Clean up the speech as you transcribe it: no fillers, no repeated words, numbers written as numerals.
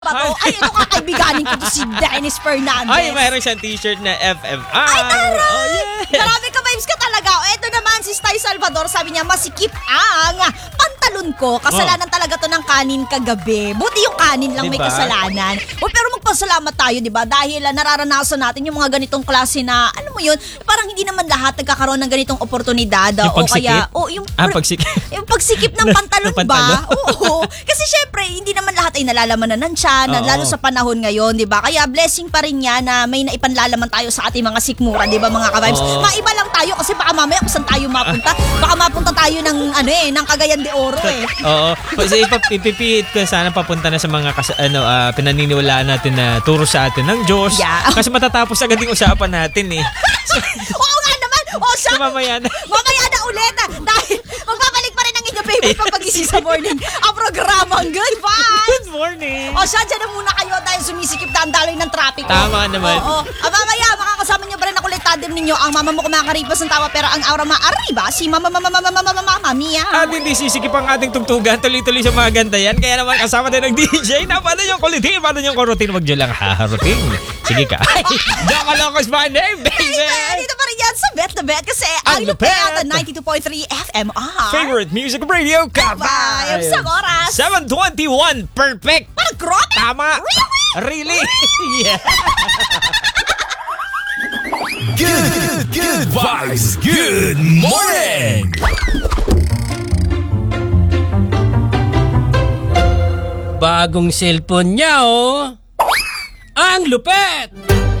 Bato. Ay, ito kakaibiganin ko to si Dennis Fernandez. Ay, mayroon siyang t-shirt na FMR. Ay, taray! Oh, yeah. Marami ka vibes ka talaga. O, ito naman si Sty Salvador. Sabi niya, masikip ang pantalon ko. Kasalanan talaga to ng kanin kagabi. Buti yung kanin lang may Diba? kasalanan. O, pero magpasalamat tayo, di ba? Dahil nararanasan natin yung mga ganitong klase na, alam mo yun, parang hindi naman lahat nagkakaroon ng ganitong oportunidad. Yung O kaya, pagsikip? yung pagsikip ng pantalon Ng ba? pantalon. Oo. Kasi syempre, hindi naman lahat ay nalalamanan ng tiyan, Oo. lalo sa panahon ngayon, di ba? Kaya blessing pa rin yan na may naipanlalaman tayo sa ating mga sikmura, di ba mga ka-vibes? Oo. Maiba lang tayo kasi baka mamaya kung saan tayo mapunta. Baka mapunta tayo ng, ng Cagayan de Oro eh. Oo. Kasi ipipihit ko sana papunta na sa mga pinaniniwalaan natin na turo sa atin ng Diyos. Yeah. Kasi matatapos agad yung usapan natin eh. Oo nga naman! O siya! So, mamaya na. Mamaya na ulit dahil magbabalik pa rin ang inyong favorite papagising sa morning ang programang Good Vibes! Good morning! O siya, dyan na muna kayo dahil sumisikip na ang daloy ng traffic. Tama naman. Oo. Mamaya, makakasama niyo pa rin ako ulit tandem ninyo. Ang mama mo kumakaripas ng tawa pero ang aura maariba, si Mama Mia. At hindi sisikip ang ating tugtugan. Tuloy-tuloy sa mga ganda yan. Kaya naman kasama din ng DJ na paano yung kulitin, paano yung kurutin. Wag dyan lang haharutin. Sige ka. Diyan ka lang my name, baby! Dito pa rin yan sa Bet na Bet kasi ang Ang lupet lupet. 92.3 FMR. Favorite music radio, Vibes sa oras. 7:21. Perfect! Parang grabe. Tama! Really? Yeah. Good vibes. Good morning. Bagong cellphone niya, oh. Ang lupet!